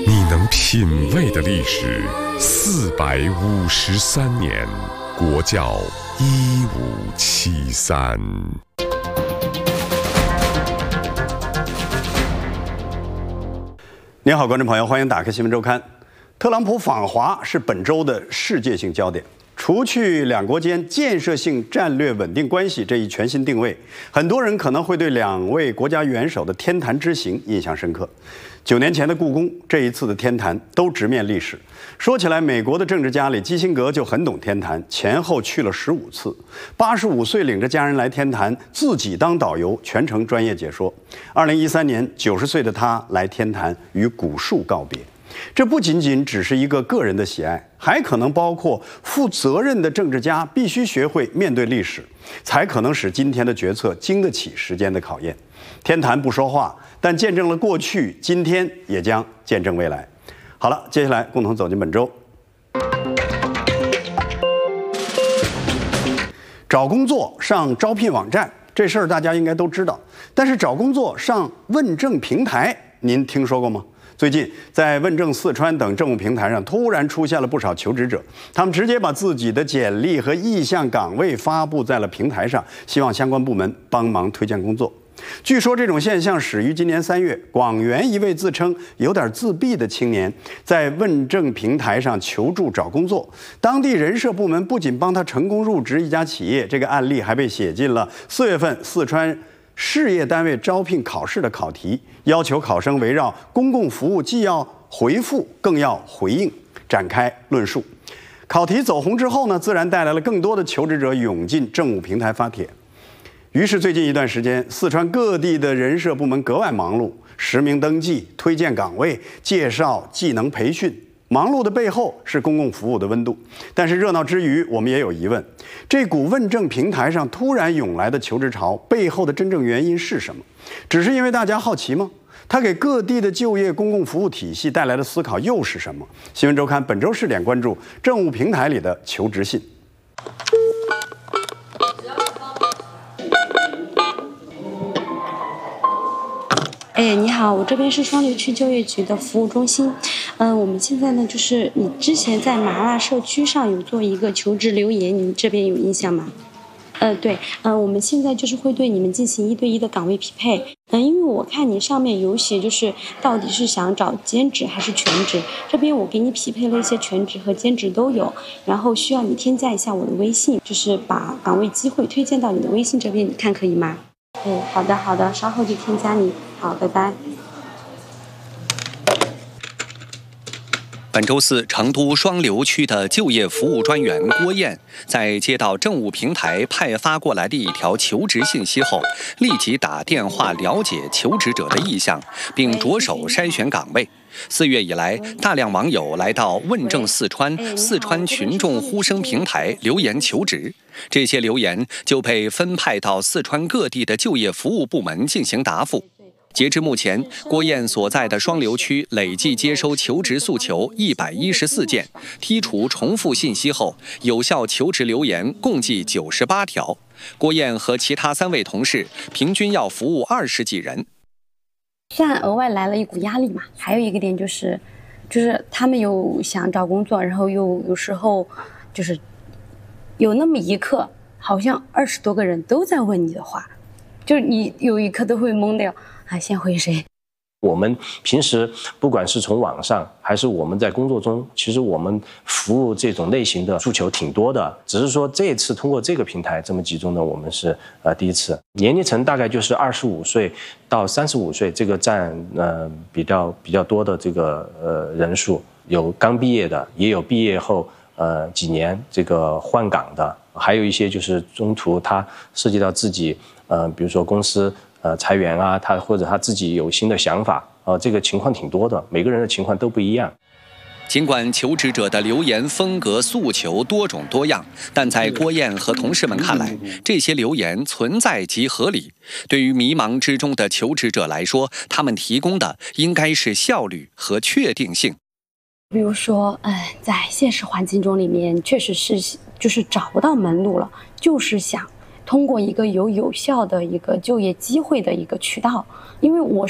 你能品味的历史453年，国教1573。 您好，观众朋友，欢迎打开新闻周刊。特朗普访华是本周的世界性焦点。除去两国间建设性战略稳定关系这一全新定位，很多人可能会对两位国家元首的天坛之行印象深刻。9年前的故宫，这一次的天坛都直面历史。说起来，美国的政治家里基辛格就很懂天坛，前后去了15次。85岁领着家人来天坛，自己当导游，全程专业解说。2013年，90岁的他来天坛与古树告别。这不仅仅只是一个个人的喜爱，还可能包括负责任的政治家必须学会面对历史，才可能使今天的决策经得起时间的考验。天坛不说话，但见证了过去，今天也将见证未来。好了，接下来共同走进本周。找工作上招聘网站这事儿大家应该都知道，但是找工作上问政平台，您听说过吗？最近，在问政四川等政务平台上，突然出现了不少求职者，他们直接把自己的简历和意向岗位发布在了平台上，希望相关部门帮忙推荐工作。据说这种现象始于今年3月，广元一位自称有点自闭的青年，在问政平台上求助找工作，当地人社部门不仅帮他成功入职一家企业，这个案例还被写进了4月份四川事业单位招聘考试的考题，要求考生围绕公共服务既要回复更要回应展开论述。考题走红之后呢，自然带来了更多的求职者涌进政务平台发帖。于是最近一段时间，四川各地的人社部门格外忙碌，实名登记、推荐岗位、介绍技能培训。忙碌的背后是公共服务的温度，但是热闹之余，我们也有疑问：这股问政平台上突然涌来的求职潮背后的真正原因是什么？只是因为大家好奇吗？它给各地的就业公共服务体系带来的思考又是什么？新闻周刊本周试点关注政务平台里的求职信。 你好，我这边是双流区就业局的服务中心。我们现在呢，就是你之前在麻辣社区上有做一个求职留言，你这边有印象吗？对，我们现在就是会对你们进行1对1的岗位匹配。因为我看你上面有写，就是到底是想找兼职还是全职。这边我给你匹配了一些全职和兼职都有，然后需要你添加一下我的微信，就是把岗位机会推荐到你的微信这边，你看可以吗？好的，稍后就添加你。好，拜拜。 本周四，成都双流区的就业服务专员郭艳在接到政务平台派发过来的一条求职信息后，立即打电话了解求职者的意向，并着手筛选岗位。4月以来，大量网友来到问政四川群众呼声平台留言求职，这些留言就被分派到四川各地的就业服务部门进行答复。截至目前，郭艳所在的双流区累计接收求职诉求114件，剔除重复信息后，有效求职留言共计98条。郭艳和其他3位同事平均要服务20几人。 虽然额外来了一股压力嘛，还有一个点就是他们有想找工作，然后又有时候就是有那么一刻，好像20多个人都在问你的话，就是你有一刻都会懵掉。先回谁？ 我们平时不管是从网上还是我们在工作中，其实我们服务这种类型的诉求挺多的，只是说这一次通过这个平台这么集中的，我们是第一次。年龄层大概就是25岁到35岁，这个占比较多的这个人数，有刚毕业的，也有毕业后几年这个换岗的，还有一些就是中途他涉及到自己比如说公司裁员啊，或者他自己有新的想法这个情况挺多的，每个人的情况都不一样。 尽管求职者的留言风格诉求多种多样，但在郭艳和同事们看来，这些留言存在即合理。对于迷茫之中的求职者来说，他们提供的应该是效率和确定性。 比如说，在现实环境中里面，确实是就是找不到门路了，就是想通过一个有效的一个就业机会的一个渠道，因为我